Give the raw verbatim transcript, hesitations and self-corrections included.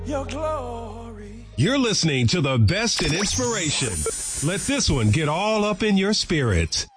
your glory. You're listening to the best in inspiration. Let this one get all up in your spirit.